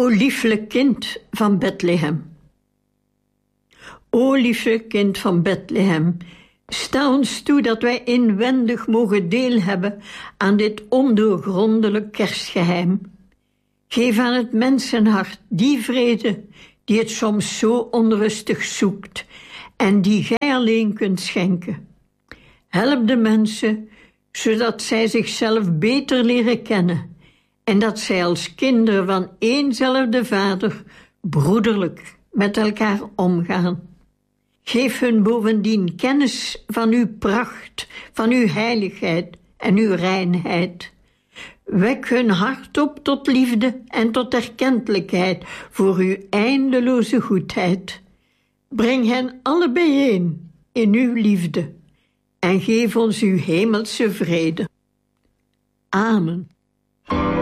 lieflijk kind van Bethlehem. O lieflijk kind van Bethlehem, sta ons toe dat wij inwendig mogen deel hebben aan dit ondoorgrondelijk kerstgeheim. Geef aan het mensenhart die vrede die het soms zo onrustig zoekt en die gij alleen kunt schenken. Help de mensen, zodat zij zichzelf beter leren kennen en dat zij als kinderen van éénzelfde Vader broederlijk met elkaar omgaan. Geef hun bovendien kennis van uw pracht, van uw heiligheid en uw reinheid. Wek hun hart op tot liefde en tot erkentelijkheid voor uw eindeloze goedheid. Breng hen alle bijeen in uw liefde en geef ons uw hemelse vrede. Amen.